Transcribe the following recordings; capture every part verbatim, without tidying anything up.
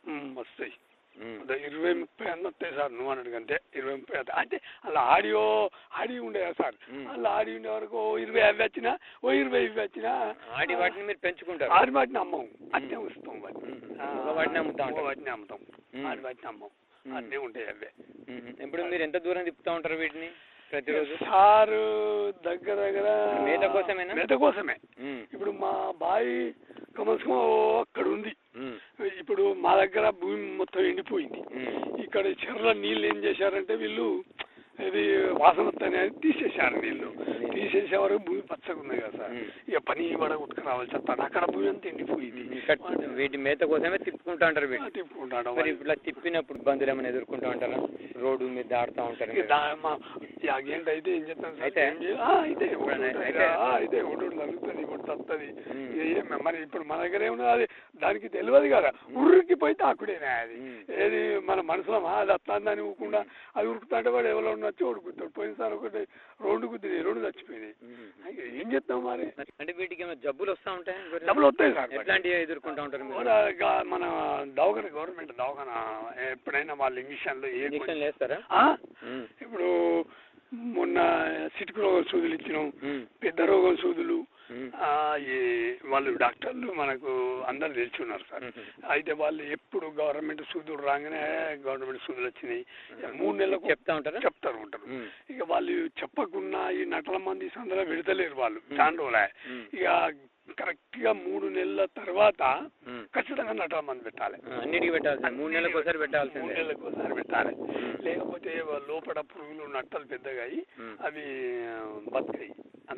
ఉమ్, వస్తాయి. అదే ఇరవై ముప్పై అన్న వస్తాయి సార్. నువ్వు అన్నట్టు కంటే ఇరవై ముప్పై వస్తాయి. అంటే అలా ఆడియో ఆడియో ఉండేదా సార్? అలా ఆడియో ఉండే వరకు ఓ ఇరవై అవి వచ్చినా ఓ ఇరవై ఇవి వచ్చినా ఆడి వాటిని మీరు పెంచుకుంటారు. ఆడి వాటిని అమ్మం, అట్నే వస్తాం. వాటిని వాటిని అమ్ముతాం, వాటిని అమ్ముతాం, ఆడి వాటిని అమ్మం, అట్నే ఉంటాయి అవే. ఇప్పుడు మీరు ఎంత దూరం తిప్పుతూ ఉంటారు వీటిని ప్రతిరోజు? సారు దగ్గర దగ్గర మేత కోసమేనా? మేత కోసమే. ఇప్పుడు మా బావి కమల్సం అక్కడ ఉంది. ఇప్పుడు మా దగ్గర భూమి మొత్తం ఎండిపోయింది. ఇక్కడ చెర్ల నీళ్ళు ఏం చేశారంటే వీళ్ళు ఇది వాసన వస్తాయని తీసేశారు. నీళ్ళు తీసేసే వరకు భూమి పచ్చగా ఉన్నాయి కదా సార్. ఇక పని పడ ఉట్టుకు రావాల్సి వస్తాను. అక్కడ భూమి అంతా ఎండిపోయింది. వీటి మేత కోసమే తిప్పుకుంటా ఉంటారు. తిప్పుకుంటాడు. మరి ఇట్లా తిప్పినప్పుడు ఇబ్బందులు ఏమైనా ఎదుర్కొంటూ ఉంటారా? రోడ్డు మీద దాడుతూ ఉంటారు. ఏంటైతే ఏం చెప్తాను అయితే అయితే అయితే ఒకటి తగ్గుతుంది, ఒకటి తగ్గుతుంది. మరి ఇప్పుడు మన దగ్గర ఏమన్నా అది దానికి తెలియదు కదా. ఉరికి పోయి తాకుడేనా అది. ఏది మన మనసులో అది వస్తుందని ఊకుండా అది ఉరుకుతుంటే వాడు ఎవరో వచ్చి ఉడుకుతాడు. పోయినసారి ఒకటి రెండు గుద్ది రెండు చచ్చిపోయినాయి. ఏం చెప్తాం మరి? అంటే వీటికి ఏమైనా జబ్బులు వస్తూ ఉంటాయి? జబ్బులు వస్తాయి సార్. ఎట్లాంటివి ఎదుర్కొంటూ ఉంటారు? మన దవాఖాన గవర్నమెంట్ దవాఖాన ఎప్పుడైనా వాళ్ళు ఇంజక్షన్లు ఏ ఇంజక్షన్ వేస్తారా? ఇప్పుడు మొన్న సిటుకు రోగం సూదులు ఇచ్చినాం, పెద్ద రోగం సూదులు. వాళ్ళు డాక్టర్లు మనకు అందరు తెలుసున్నారు సార్. అయితే వాళ్ళు ఎప్పుడు గవర్నమెంట్ సూదులు రాగానే గవర్నమెంట్ సూదులు వచ్చినాయి మూడు నెలలకు చెప్తా ఉంటారు చెప్తారు ఉంటారు. ఇక వాళ్ళు చెప్పకుండా ఈ నటల మంది సందర్భంలో విడతలేరు వాళ్ళు చాలా రోజులే. ఇక కరెక్ట్ గా మూడు నెలల తర్వాత ఖచ్చితంగా నటల మంది పెట్టాలి. అన్నిటికీ పెట్టాలి. మూడు నెలలకు ఒకసారి పెట్టాలి. మూడు నెలలకు ఒకసారి పెట్టాలి. లేకపోతే లోపల పురుగులు నట్టలు పెద్దగా అయ్యి అవి బతికాయి అంత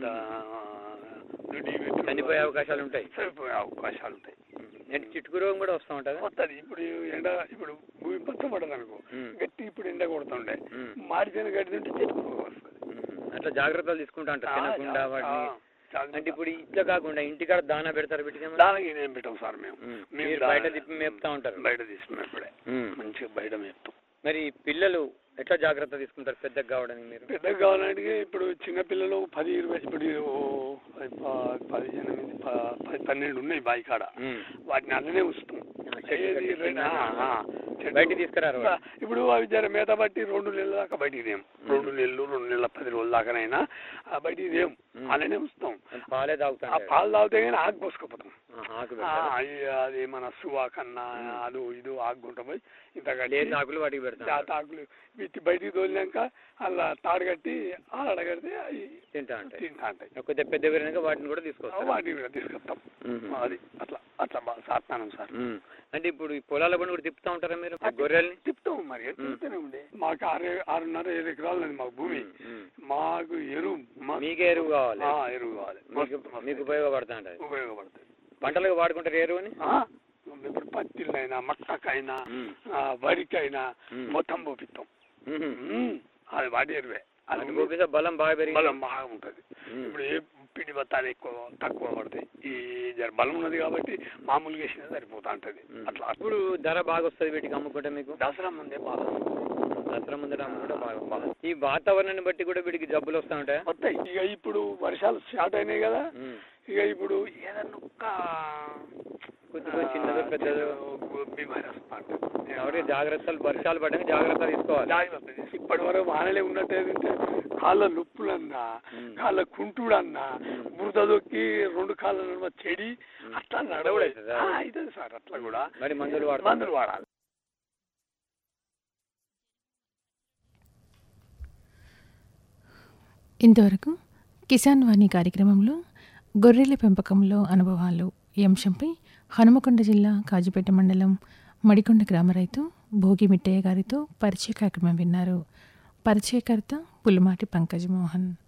చనిపోయే అవకాశాలు ఉంటాయి. చనిపోయే అవకాశాలు ఉంటాయి. చిటుకు రోగం కూడా వస్తూ ఉంటుంది. వస్తుంది. ఇప్పుడు ఎండ ఇప్పుడు భూమి పచ్చబడదు అనుకో, గట్టి ఇప్పుడు ఎండ కొడుతుండే మాడిపోయిన గడ్డి తింటే చిటుకు రోగం వస్తుంది. అట్లా జాగ్రత్తలు తీసుకుంటా ఉంటారు తినకుండా వాటిని. అంటే ఇప్పుడు ఇట్లా కాకుండా ఇంటికాడ దానా పెడతారు? వీటికి దానికి ఏం పెట్టాం సార్ మేము. మీరు బయట తిప్పి మేపుతా ఉంటారు? బయట తీసుకున్నాం ఇప్పుడే మంచిగా బయట మేపుతాం. మరి పిల్లలు ఎట్లా జాగ్రత్త తీసుకుంటారు పెద్దగా కావడానికి? మీరు పెద్దగా కావాలంటే ఇప్పుడు చిన్న పిల్లలు పది ఇరవై ఇప్పుడు పదిహేను పది పన్నెండు ఉన్నాయి బావి కాడ. వాటిని అలానే వస్తాం. బయట తీసుకురారు. ఇప్పుడు అవి జర మేత బట్టి రెండు నెలల దాకా బయటికి దేం. రెండు నెలలు రెండు నెలల పది రోజుల దాకానైనా బయటికి దేం. అలానే వస్తాం. పాలే తాగుతాం. పాలు తాగితే కానీ ఆకు పోసుకుపోతాం. అది మన సువాకన్నా అది ఇది ఆగుంటా పోయి ఇంత ఆకులు వాటికి పెడతాం. ఆకులు వీటి బయటికి తోలినాక అలా తాడు కట్టి ఆడగడితే అవి తింటా ఉంటాయి. తింటా ఉంటాయి. కొద్దిగా పెద్ద పెరిగినాక వాటిని కూడా తీసుకొస్తాం. వాటిని కూడా తీసుకొస్తాం. అది అట్లా అట్లా బాగా సాత్తానం సార్. అంటే ఇప్పుడు ఈ పొలాల పని కూడా తిప్పుతా ఉంటారా మీరు? గొర్రెల్ని తిప్పుతాం. మరి తిప్పుతూనే ఉండే. మాకు ఆరు ఆరున్నర ఏడు ఎకరాలు మాకు భూమి. మాకు ఎరువు మీకే ఎరువు కావాలి. ఎరువు కావాలి. మీకు ఉపయోగపడతా ఉంటుంది. ఉపయోగపడుతుంది. పంటలకు వాడుకుంటారు ఎరువుని. ఇప్పుడు పత్తిలైనా మక్కకైనా వరికైనా మొత్తం పోపిస్తాం. అది వాటి ఎరువే. అది పోపిస్తే బలం బాగా పెరిగి బలం బాగా ఉంటుంది. ఇప్పుడు ఏ పిండి బత్తాలు ఎక్కువ తక్కువ పడతాయి. ఈ జర బలం ఉన్నది కాబట్టి మామూలుగా వేసినా సరిపోతా ఉంటుంది. అట్లా అప్పుడు ధర బాగా వస్తుంది వీటికి అమ్ముకుంటే. మీకు దసరా ముందే బాగా దసరా ముందర అమ్ముకుంటే బాగా బాగా. ఈ వాతావరణాన్ని బట్టి కూడా వీటికి జబ్బులు వస్తూ ఉంటాయి. వస్తాయి. ఇక ఇప్పుడు వర్షాలు స్టార్ట్ అయినాయి కదా. ఇక ఇప్పుడు ఏదన్నా ఒక్క కొద్దిగా చిన్నదో పెద్దదో బీమారి వస్తాడు. కాబట్టి జాగ్రత్తలు వర్షాలు పడ్డాక జాగ్రత్త తీసుకోవాలి. జాగ్రత్త. ఇప్పటి వరకు వానలే ఉన్నట్టేదంటే కాళ్ళ నొప్పులన్నా కాళ్ళ కుంటుడన్నా బురద దొక్కి రెండు కాళ్ళ చెడి అట్లా నడవలేదు అవుతుంది సార్. అట్లా కూడా మరి మందులు వాడాలి. మందులు వాడాలి. ఇంతవరకు కిసాన్ వాణి కార్యక్రమంలో గొర్రెల పెంపకంలో అనుభవాలు ఈ అంశంపై హనుమకొండ జిల్లా కాజీపేట మండలం మడికొండ గ్రామ రైతు భోగి మిట్టయ్య గారితో పరిచయ కార్యక్రమం విన్నారు. పరిచయకర్త పుల్లమాటి పంకజ్ మోహన్.